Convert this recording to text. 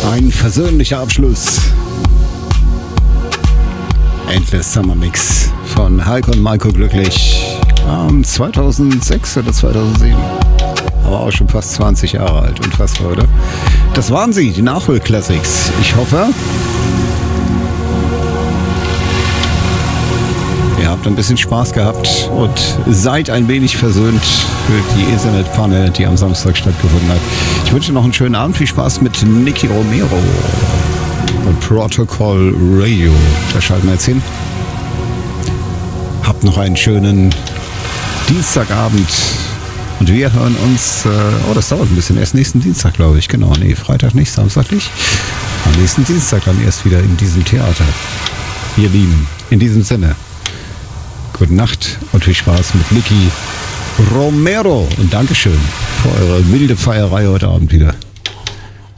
Ein versöhnlicher Abschluss. Endless Summer Mix von Heiko und Maiko Glücklich. 2006 oder 2007. Aber auch schon fast 20 Jahre alt. Unfassbar, oder? Das waren sie, die Nachholklassiks. Ich hoffe, ihr habt ein bisschen Spaß gehabt und seid ein wenig versöhnt für die Internetpanne, die am Samstag stattgefunden hat. Ich wünsche noch einen schönen Abend. Viel Spaß mit Nicky Romero und Protocol Radio. Da schalten wir jetzt hin. Habt noch einen schönen Dienstagabend. Und wir hören uns, das dauert ein bisschen, erst nächsten Dienstag, glaube ich. Genau, nee, Freitag nicht, Samstag nicht. Am nächsten Dienstag dann erst wieder in diesem Theater. Ihr Lieben, in diesem Sinne. Gute Nacht und viel Spaß mit Nicky Romero. Und Dankeschön für eure milde Feierei heute Abend wieder.